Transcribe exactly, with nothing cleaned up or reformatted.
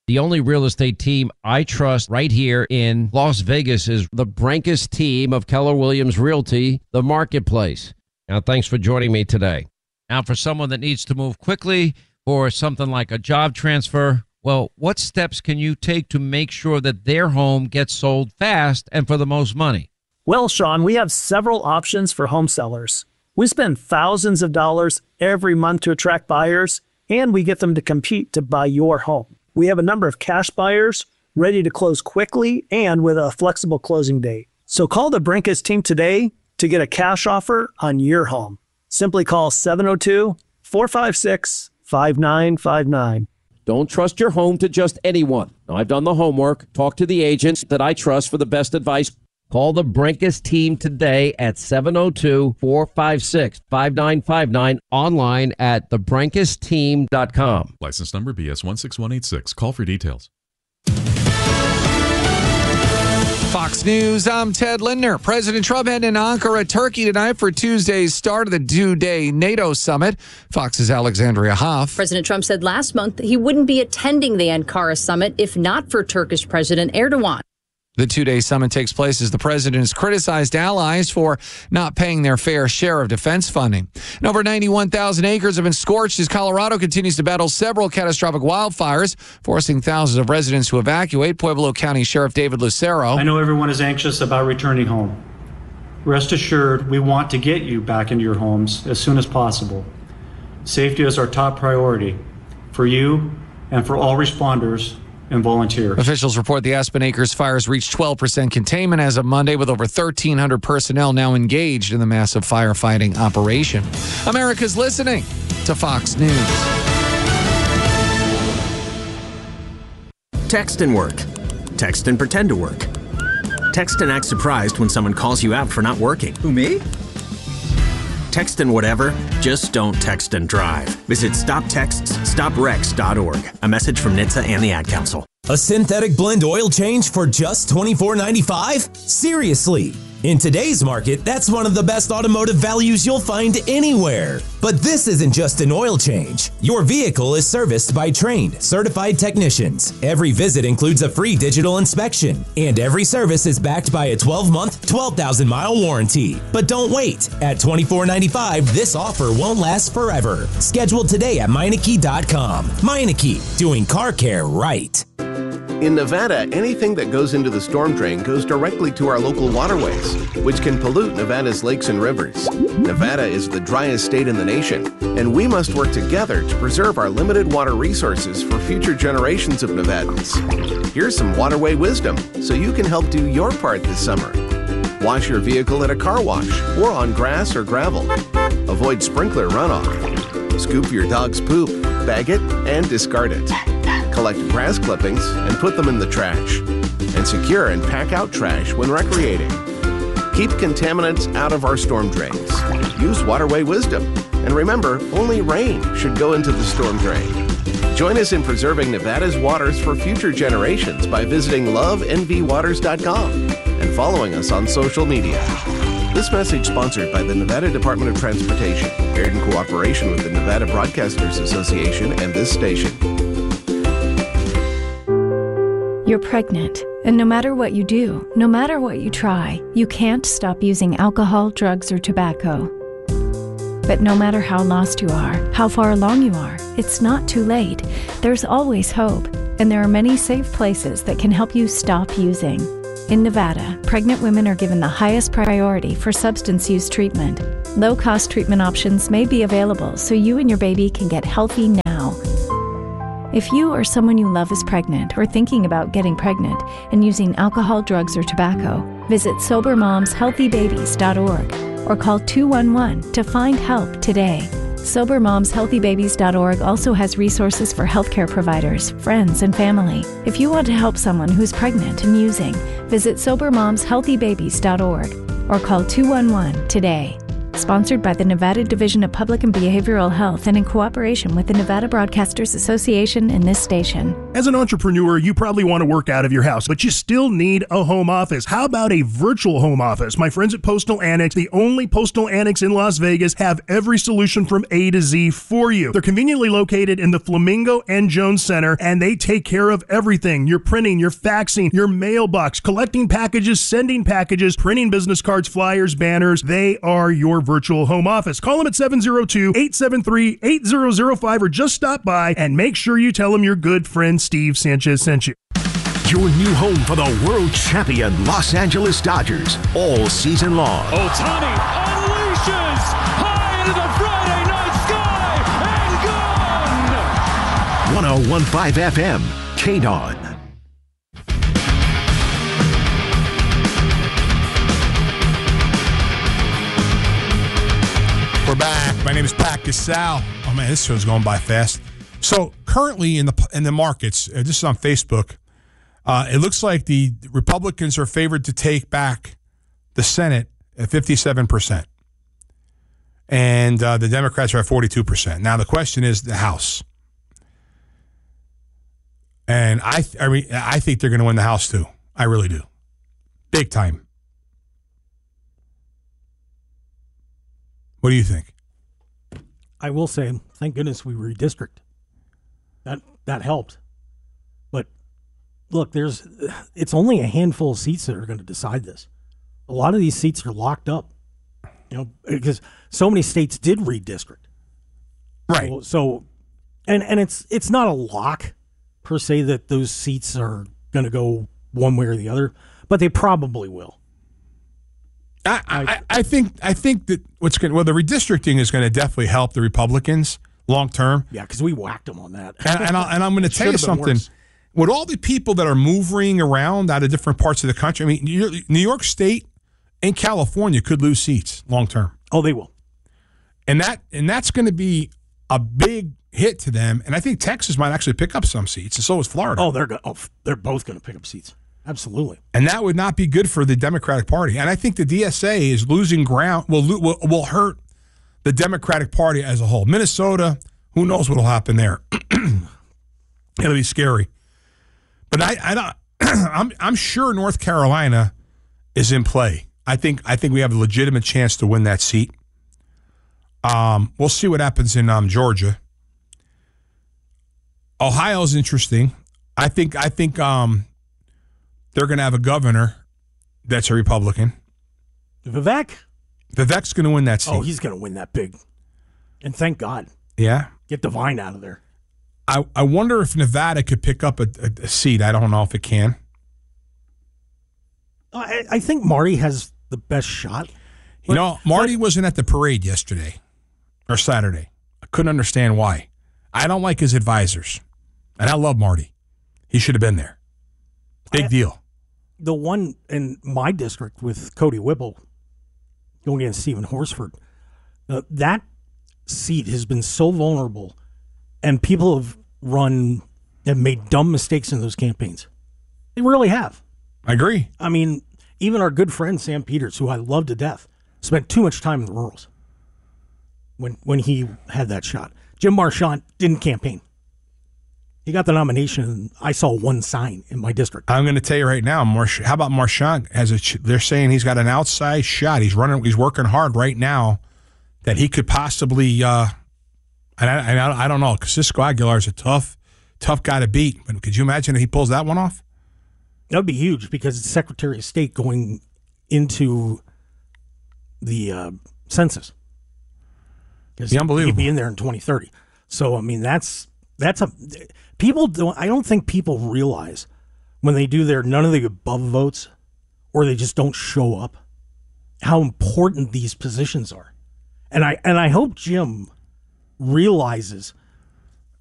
The only real estate team I trust right here in Las Vegas is the Brinkus team of Keller Williams Realty, the marketplace. Now, thanks for joining me today. Now, for someone that needs to move quickly for something like a job transfer, well, what steps can you take to make sure that their home gets sold fast and for the most money? Well, Sean, we have several options for home sellers. We spend thousands of dollars every month to attract buyers, and we get them to compete to buy your home. We have a number of cash buyers ready to close quickly and with a flexible closing date. So call the Brinkus team today to get a cash offer on your home. Simply call seven oh two, four five six, five nine five nine. Don't trust your home to just anyone. Now, I've done the homework. Talk to the agents that I trust for the best advice. Call the Brinkus team today at seven oh two, four five six, five nine five nine, online at the brinkus team dot com. License number B S one six one eight six. Call for details. Fox News, I'm Ted Lindner. President Trump heading to Ankara, Turkey tonight for Tuesday's start of the two-day NATO summit. Fox's Alexandria Hoff. President Trump said last month he wouldn't be attending the Ankara summit if not for Turkish President Erdogan. The two-day summit takes place as the president has criticized allies for not paying their fair share of defense funding. And over ninety-one thousand acres have been scorched as Colorado continues to battle several catastrophic wildfires, forcing thousands of residents to evacuate. Pueblo County Sheriff David Lucero. I know everyone is anxious about returning home. Rest assured, we want to get you back into your homes as soon as possible. Safety is our top priority for you and for all responders and volunteers. Officials report the Aspen Acres fires reached twelve percent containment as of Monday, with over thirteen hundred personnel now engaged in the massive firefighting operation. America's listening to Fox News. Text and work. Text and pretend to work. Text and act surprised when someone calls you out for not working. Who, me? Text and whatever, just don't text and drive. Visit stop texts stop wrecks dot org. A message from N H T S A and the Ad Council. A synthetic blend oil change for just twenty-four ninety-five? Seriously. In today's market, that's one of the best automotive values you'll find anywhere. But this isn't just an oil change. Your vehicle is serviced by trained, certified technicians. Every visit includes a free digital inspection, and every service is backed by a twelve-month, twelve thousand mile warranty. But don't wait. At twenty-four ninety-five, this offer won't last forever. Schedule today at Meineke dot com. Meineke, doing car care right. In Nevada, anything that goes into the storm drain goes directly to our local waterways, which can pollute Nevada's lakes and rivers. Nevada is the driest state in the nation, and we must work together to preserve our limited water resources for future generations of Nevadans. Here's some waterway wisdom so you can help do your part this summer. Wash your vehicle at a car wash or on grass or gravel. Avoid sprinkler runoff. Scoop your dog's poop, bag it, and discard it. Collect grass clippings and put them in the trash. And secure and pack out trash when recreating. Keep contaminants out of our storm drains. Use waterway wisdom. And remember, only rain should go into the storm drain. Join us in preserving Nevada's waters for future generations by visiting love n v waters dot com and following us on social media. This message sponsored by the Nevada Department of Transportation, aired in cooperation with the Nevada Broadcasters Association and this station. You're pregnant, and no matter what you do, no matter what you try, you can't stop using alcohol, drugs, or tobacco. But no matter how lost you are, how far along you are, it's not too late. There's always hope, and there are many safe places that can help you stop using. In Nevada, pregnant women are given the highest priority for substance use treatment. Low-cost treatment options may be available so you and your baby can get healthy now. If you or someone you love is pregnant or thinking about getting pregnant and using alcohol, drugs, or tobacco, visit sober moms healthy babies dot org or call two one one to find help today. sober moms healthy babies dot org also has resources for healthcare providers, friends, and family. If you want to help someone who's pregnant and using, visit sober moms healthy babies dot org or call two one one today. Sponsored by the Nevada Division of Public and Behavioral Health and in cooperation with the Nevada Broadcasters Association and this station. As an entrepreneur, you probably want to work out of your house, but you still need a home office. How about a virtual home office? My friends at Postal Annex, the only postal annex in Las Vegas, have every solution from A to Z for you. They're conveniently located in the Flamingo and Jones Center, and they take care of everything. Your printing, your faxing, your mailbox, collecting packages, sending packages, printing business cards, flyers, banners. They are your virtual home office. Call them at seven oh two, eight seven three, eight zero zero five or just stop by and make sure you tell them your good friend Steve Sanchez sent you. Your new home for the world champion Los Angeles Dodgers all season long. Ohtani unleashes high into the Friday night sky and gone! one oh one point five F M, K D O N. We're back. My name is Pat Gasal. Oh man, this show's going by fast. So currently in the in the markets, uh, this is on Facebook. Uh, it looks like the Republicans are favored to take back the Senate at fifty-seven percent, and uh, the Democrats are at forty-two percent. Now the question is the House, and I th- I mean I think they're going to win the House too. I really do, big time. What do you think? I will say, thank goodness we redistrict. That that helped. But look, there's it's only a handful of seats that are going to decide this. A lot of these seats are locked up. You know, because so many states did redistrict. Right. So, so and and it's it's not a lock per se that those seats are going to go one way or the other, but they probably will. I, I, I think I think that what's going well the redistricting is going to definitely help the Republicans long term. Yeah, because we whacked them on that. and and, I'll, and I'm going to tell you something. With all the people that are moving around out of different parts of the country, I mean, New York State and California could lose seats long term. Oh, they will. And that and that's going to be a big hit to them. And I think Texas might actually pick up some seats, and so is Florida. Oh, they're go- oh, they're both going to pick up seats. Absolutely. And that would not be good for the Democratic Party. And I think the D S A is losing ground, will will, will hurt the Democratic Party as a whole. Minnesota, who knows what will happen there? It'll be scary. But I, I don't. I'm I'm sure North Carolina is in play. I think I think we have a legitimate chance to win that seat. Um, we'll see what happens in um, Georgia. Ohio's interesting. I think I think um. They're going to have a governor that's a Republican. Vivek? Vivek's going to win that seat. Oh, he's going to win that big. And thank God. Yeah? Get Devine out of there. I, I wonder if Nevada could pick up a, a, a seat. I don't know if it can. I, I think Marty has the best shot. You know, Marty but, wasn't at the parade yesterday or Saturday. I couldn't understand why. I don't like his advisors. And I love Marty. He should have been there. Big I, deal. The one in my district with Cody Whipple going against Stephen Horsford, uh, that seat has been so vulnerable, and people have run have made dumb mistakes in those campaigns. They really have. I agree. I mean, even our good friend Sam Peters, who I love to death, spent too much time in the rurals when when he had that shot. Jim Marchant didn't campaign. He got the nomination, and I saw one sign in my district. I'm going to tell you right now, March, how about Marchant? Has a, they're saying he's got an outside shot. He's running. He's working hard right now that he could possibly. Uh, and I, and I, I don't know, because Cisco Aguilar is a tough, tough guy to beat. But could you imagine if he pulls that one off? That would be huge because it's Secretary of State going into the uh, census. Be unbelievable. He'd be in there in twenty thirty. So I mean, that's that's a. People don't, I don't think people realize when they do their none of the above votes or they just don't show up how important these positions are. And I and I hope Jim realizes